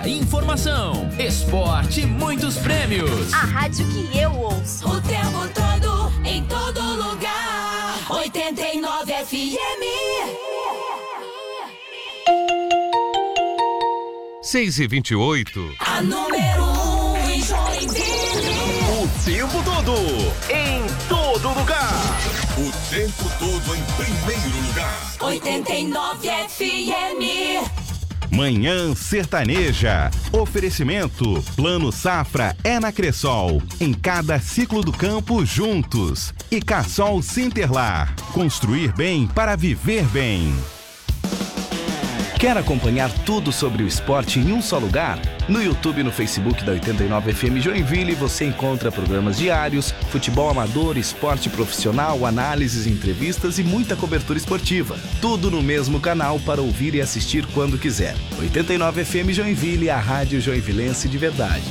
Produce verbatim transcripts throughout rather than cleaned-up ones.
Música, informação, esporte e muitos prêmios. A rádio que eu ouço o tempo todo, em todo lugar. oitenta e nove F M. seis e vinte e oito. A número um em Joinville. O tempo todo, em todo lugar. O tempo todo em primeiro lugar. oitenta e nove F M. Manhã Sertaneja. Oferecimento. Plano Safra é na Cressol. Em cada ciclo do campo, juntos. E Cassol Sinterlar. Construir bem para viver bem. Quer acompanhar tudo sobre o esporte em um só lugar? No YouTube e no Facebook da oitenta e nove F M Joinville você encontra programas diários, futebol amador, esporte profissional, análises, entrevistas e muita cobertura esportiva. Tudo no mesmo canal para ouvir e assistir quando quiser. oitenta e nove F M Joinville, a rádio joinvilense de verdade.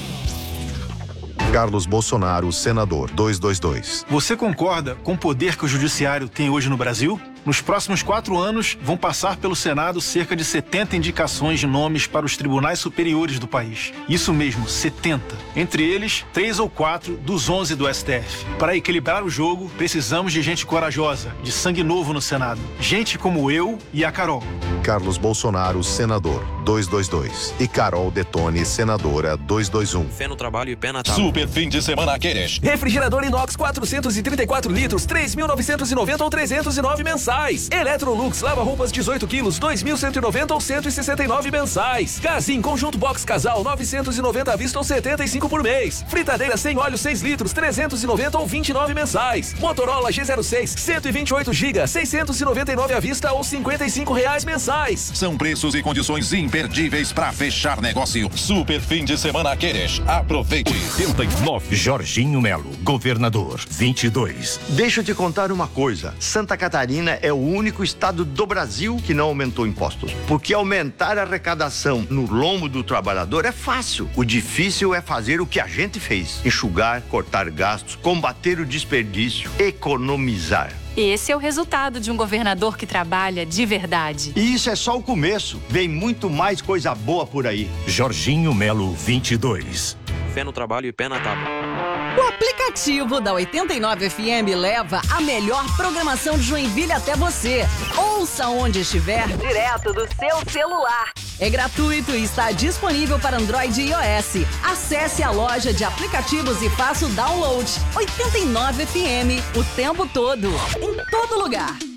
Carlos Bolsonaro, senador, duzentos e vinte e dois. Você concorda com o poder que o judiciário tem hoje no Brasil? Nos próximos quatro anos, vão passar pelo Senado cerca de setenta indicações de nomes para os tribunais superiores do país. Isso mesmo, setenta. Entre eles, três ou quatro dos onze do S T F. Para equilibrar o jogo, precisamos de gente corajosa, de sangue novo no Senado. Gente como eu e a Carol. Carlos Bolsonaro, senador, duzentos e vinte e dois. E Carol Detone, senadora, duzentos e vinte e um. Fé no trabalho e pé na tábua. Super fim de semana Queres. Refrigerador inox quatrocentos e trinta e quatro litros, três mil novecentos e noventa ou trezentos e nove mensais. Electrolux lava-roupas dezoito quilos, dois mil cento e noventa ou cento e sessenta e nove mensais. Casim Conjunto Box Casal, novecentos e noventa à vista ou setenta e cinco por mês. Fritadeira sem óleo seis litros, trezentos e noventa ou vinte e nove mensais. Motorola G zero seis, cento e vinte e oito gigas, seiscentos e noventa e nove à vista ou cinquenta e cinco reais mensais. São preços e condições imperdíveis para fechar negócio. Super fim de semana Queres. Aproveite. oitenta e nove. Jorginho Melo, governador, vinte e dois. Deixa eu te contar uma coisa. Santa Catarina é o único estado do Brasil que não aumentou impostos. Porque aumentar a arrecadação no lombo do trabalhador é fácil. O difícil é fazer o que a gente fez. Enxugar, cortar gastos, combater o desperdício, economizar. Esse é o resultado de um governador que trabalha de verdade. E isso é só o começo. Vem muito mais coisa boa por aí. Jorginho Melo, vinte e dois. Fé no trabalho e pé na tábua. O aplicativo da oitenta e nove F M leva a melhor programação de Joinville até você. Ouça onde estiver, direto do seu celular. É gratuito e está disponível para Android e iOS. Acesse a loja de aplicativos e faça o download. oitenta e nove F M, o tempo todo, em todo lugar.